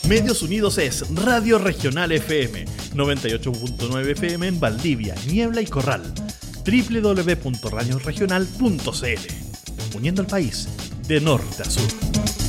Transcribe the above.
Medios Unidos es Radio Regional FM, 98.9 FM en Valdivia, Niebla y Corral. www.radioregional.cl, uniendo al país de norte a sur.